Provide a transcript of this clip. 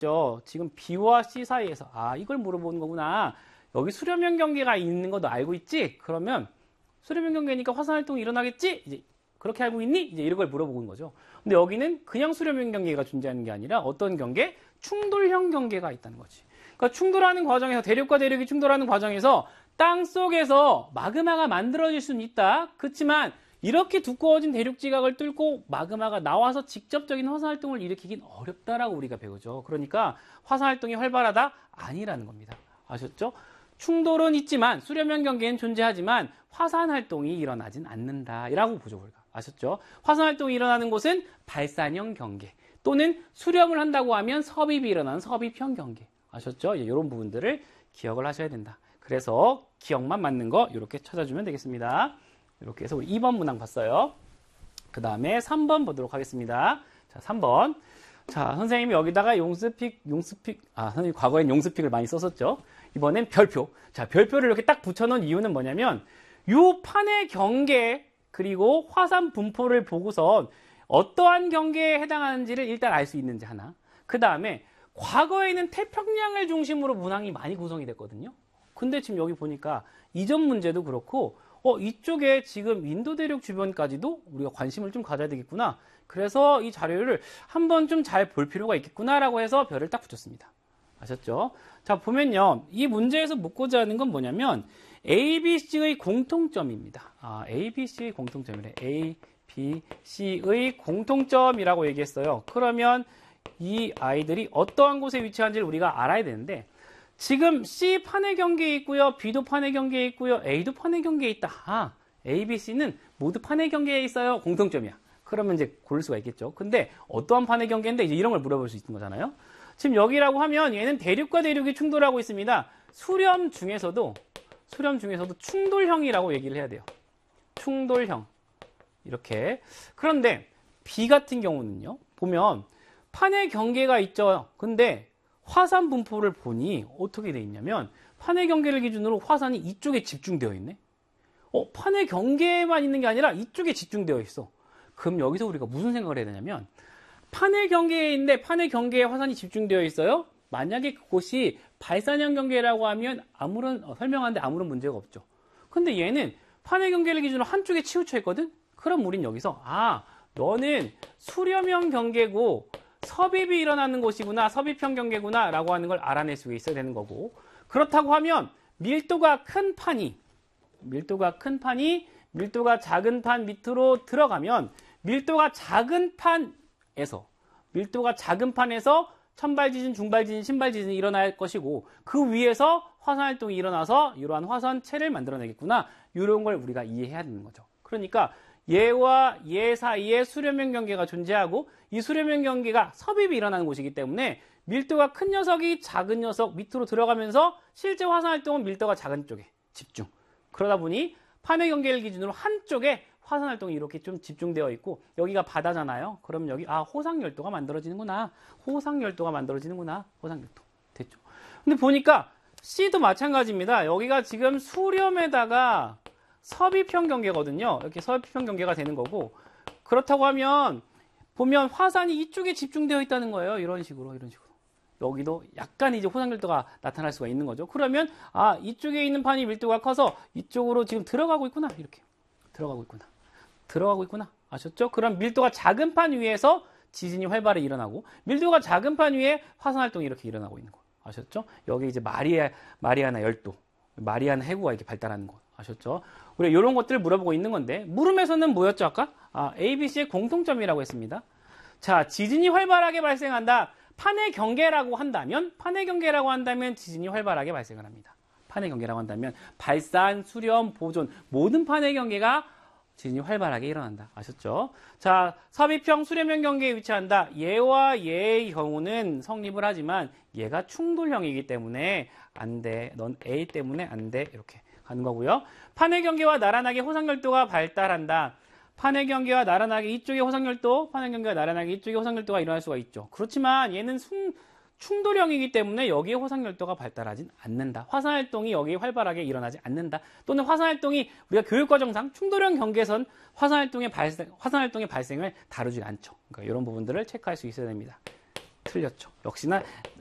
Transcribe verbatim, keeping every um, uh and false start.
있죠. 지금 B와 C 사이에서 아 이걸 물어보는 거구나. 여기 수렴형 경계가 있는 거 너 알고 있지? 그러면 수렴형 경계니까 화산활동이 일어나겠지? 이제 그렇게 알고 있니? 이제 이런 걸 물어보는 거죠. 근데 여기는 그냥 수렴형 경계가 존재하는 게 아니라 어떤 경계? 충돌형 경계가 있다는 거지. 그러니까 충돌하는 과정에서 대륙과 대륙이 충돌하는 과정에서 땅 속에서 마그마가 만들어질 수는 있다. 그렇지만 이렇게 두꺼워진 대륙 지각을 뚫고 마그마가 나와서 직접적인 화산활동을 일으키긴 어렵다라고 우리가 배우죠. 그러니까 화산활동이 활발하다? 아니라는 겁니다. 아셨죠? 충돌은 있지만 수렴형 경계는 존재하지만 화산활동이 일어나진 않는다라고 보죠. 우리가. 아셨죠? 화산활동이 일어나는 곳은 발산형 경계 또는 수렴을 한다고 하면 섭입이 일어나는 섭입형 경계. 아셨죠? 이런 부분들을 기억을 하셔야 된다. 그래서 기억만 맞는 거 이렇게 찾아주면 되겠습니다. 이렇게 해서 우리 이 번 문항 봤어요. 그 다음에 삼 번 보도록 하겠습니다. 자, 삼 번. 자, 선생님이 여기다가 용스픽, 용스픽, 아, 선생님 과거엔 용스픽을 많이 썼었죠. 이번엔 별표. 자, 별표를 이렇게 딱 붙여놓은 이유는 뭐냐면, 요 판의 경계, 그리고 화산 분포를 보고선 어떠한 경계에 해당하는지를 일단 알 수 있는지 하나. 그 다음에, 과거에는 태평양을 중심으로 문항이 많이 구성이 됐거든요. 근데 지금 여기 보니까 이전 문제도 그렇고, 어, 이쪽에 지금 인도 대륙 주변까지도 우리가 관심을 좀 가져야 되겠구나. 그래서 이 자료를 한번 좀 잘 볼 필요가 있겠구나라고 해서 별을 딱 붙였습니다. 아셨죠? 자, 보면요. 이 문제에서 묻고자 하는 건 뭐냐면 A, B, C의 공통점입니다. 아, A, B, C의 공통점이래. A, B, C의 공통점이라고 얘기했어요. 그러면 이 아이들이 어떠한 곳에 위치한지를 우리가 알아야 되는데 지금 C 판의 경계에 있고요. B도 판의 경계에 있고요. A도 판의 경계에 있다. 아, A, B, C는 모두 판의 경계에 있어요. 공통점이야. 그러면 이제 고를 수가 있겠죠. 근데 어떠한 판의 경계인데 이제 이런 걸 물어볼 수 있는 거잖아요. 지금 여기라고 하면 얘는 대륙과 대륙이 충돌하고 있습니다. 수렴 중에서도 수렴 중에서도 충돌형이라고 얘기를 해야 돼요. 충돌형. 이렇게. 그런데 B 같은 경우는요. 보면 판의 경계가 있죠. 근데 화산 분포를 보니 어떻게 돼 있냐면 판의 경계를 기준으로 화산이 이쪽에 집중되어 있네. 어, 판의 경계에만 있는 게 아니라 이쪽에 집중되어 있어. 그럼 여기서 우리가 무슨 생각을 해야 되냐면 판의 경계에 있는데 판의 경계에 화산이 집중되어 있어요. 만약에 그곳이 발산형 경계라고 하면 아무런 어, 설명하는데 아무런 문제가 없죠. 근데 얘는 판의 경계를 기준으로 한쪽에 치우쳐 있거든. 그럼 우린 여기서 아 너는 수렴형 경계고 섭입이 일어나는 곳이구나, 섭입형 경계구나 라고 하는 걸 알아낼 수 있어야 되는 거고, 그렇다고 하면 밀도가 큰 판이 밀도가 큰 판이 밀도가 작은 판 밑으로 들어가면 밀도가 작은 판에서 밀도가 작은 판에서 천발지진, 중발지진, 신발지진이 일어날 것이고 그 위에서 화산활동이 일어나서 이러한 화산체를 만들어내겠구나. 이런 걸 우리가 이해해야 되는 거죠. 그러니까 얘와 얘 사이에 수렴형 경계가 존재하고 이 수렴형 경계가 섭입이 일어나는 곳이기 때문에 밀도가 큰 녀석이 작은 녀석 밑으로 들어가면서 실제 화산활동은 밀도가 작은 쪽에 집중. 그러다 보니 판의 경계를 기준으로 한쪽에 화산활동이 이렇게 좀 집중되어 있고 여기가 바다잖아요. 그럼 여기 아 호상열도가 만들어지는구나. 호상열도가 만들어지는구나. 호상열도. 됐죠. 근데 보니까 C도 마찬가지입니다. 여기가 지금 수렴에다가 섭입형 경계거든요. 이렇게 섭입형 경계가 되는 거고 그렇다고 하면 보면 화산이 이쪽에 집중되어 있다는 거예요. 이런 식으로 이런 식으로. 여기도 약간 이제 호상열도가 나타날 수가 있는 거죠. 그러면 아 이쪽에 있는 판이 밀도가 커서 이쪽으로 지금 들어가고 있구나. 이렇게 들어가고 있구나. 들어가고 있구나. 아셨죠? 그럼 밀도가 작은 판 위에서 지진이 활발히 일어나고 밀도가 작은 판 위에 화산활동이 이렇게 일어나고 있는 거. 아셨죠? 여기 이제 마리아, 마리아나 열도, 마리아나 해구가 이렇게 발달하는 거. 아셨죠? 우리가 이런 것들을 물어보고 있는 건데 물음에서는 뭐였죠 아까? 아, A, B, C의 공통점이라고 했습니다. 자, 지진이 활발하게 발생한다. 판의 경계라고 한다면 판의 경계라고 한다면 지진이 활발하게 발생을 합니다. 판의 경계라고 한다면 발산, 수렴, 보존 모든 판의 경계가 지진이 활발하게 일어난다. 아셨죠? 자, 섭입형, 수렴형 경계에 위치한다. 얘와 얘의 경우는 성립을 하지만 얘가 충돌형이기 때문에 안 돼. 넌 A 때문에 안 돼. 이렇게 가는 거고요. 판의 경계와 나란하게 호상열도가 발달한다. 판의 경계와 나란하게 이쪽에 호상열도, 판의 경계와 나란하게 이쪽에 호상열도가 일어날 수가 있죠. 그렇지만 얘는 충, 충돌형이기 때문에 여기에 호상열도가 발달하진 않는다. 화산활동이 여기에 활발하게 일어나지 않는다. 또는 화산활동이 우리가 교육과정상 충돌형 경계선 화산활동의 발생, 화산활동의 발생을 다루지 않죠. 그러니까 이런 부분들을 체크할 수 있어야 됩니다. 틀렸죠. 역시나